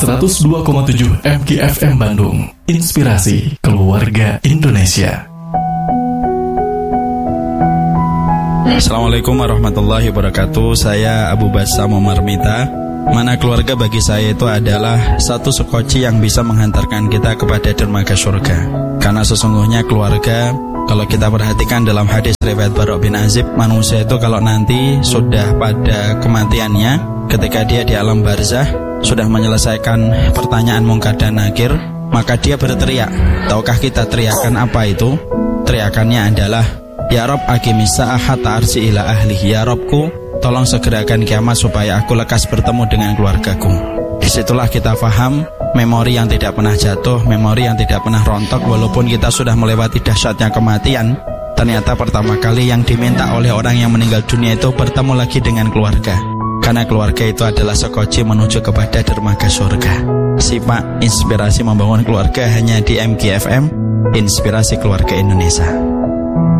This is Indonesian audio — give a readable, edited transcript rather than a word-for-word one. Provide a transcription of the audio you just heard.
102,7 MKFM Bandung. Inspirasi keluarga Indonesia. Assalamualaikum warahmatullahi wabarakatuh. Saya Abu Bassam Marmita. Mana keluarga bagi saya itu adalah satu sekoci yang bisa menghantarkan kita kepada dermaga surga. Karena sesungguhnya keluarga, kalau kita perhatikan dalam hadis riwayat Bara' bin Azib, manusia itu kalau nanti sudah pada kematiannya, ketika dia di alam barzah, sudah menyelesaikan pertanyaan Munkar dan Nakir, maka dia berteriak. Tahukah kita teriakan apa itu? Teriakannya adalah, Ya Rabb aqimis sa'ah hatta arsi ila ahli. Ya Rabbku, tolong segerakan kiamat supaya aku lekas bertemu dengan keluargaku. Disitulah kita faham memori yang tidak pernah jatuh, memori yang tidak pernah rontok. Walaupun kita sudah melewati dahsyatnya kematian, ternyata pertama kali yang diminta oleh orang yang meninggal dunia itu bertemu lagi dengan keluarga. Karena keluarga itu adalah sekoci menuju kepada dermaga surga. Simak inspirasi membangun keluarga hanya di MKFM, Inspirasi Keluarga Indonesia.